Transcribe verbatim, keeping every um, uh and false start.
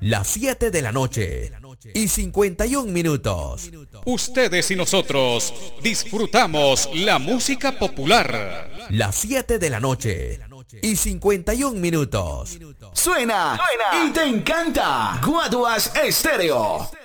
las siete de la noche y cincuenta y un minutos. Ustedes y nosotros disfrutamos la música popular. Las siete de la noche y cincuenta y un minutos. Suena, Suena y te encanta. Guaduas Estéreo.